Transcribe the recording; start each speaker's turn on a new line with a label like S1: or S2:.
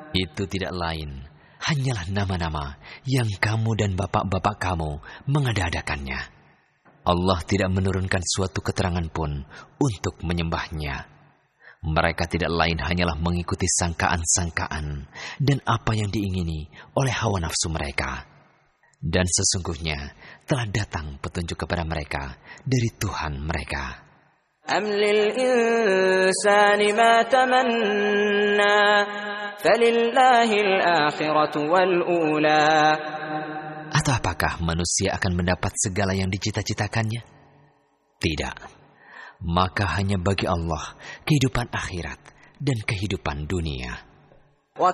S1: Itu tidak lain, hanyalah nama-nama yang kamu dan bapak-bapak kamu mengada-adakannya. Allah tidak menurunkan suatu keterangan pun untuk menyembahnya. Mereka tidak lain hanyalah mengikuti sangkaan-sangkaan dan apa yang diingini oleh hawa nafsu mereka. Dan sesungguhnya telah datang petunjuk kepada mereka dari Tuhan mereka.
S2: Am lil insani ma tamanna falillahil akhiratu wal ula.
S1: Atau apakah manusia akan mendapat segala yang dicita-citakannya? Tidak. Maka hanya bagi Allah kehidupan akhirat dan kehidupan dunia.